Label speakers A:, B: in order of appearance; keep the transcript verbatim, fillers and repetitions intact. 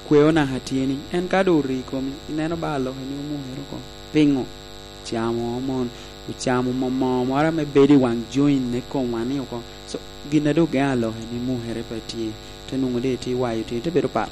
A: kweo na hatieni en kado riko mi ineno ba alohe ni umuhero ko pingo chamo mon uchamo mama mara me bedi wang join ne ko wani ko so ginado ga alohe ni muhere patie tenungo de ti wayo te te bedo pa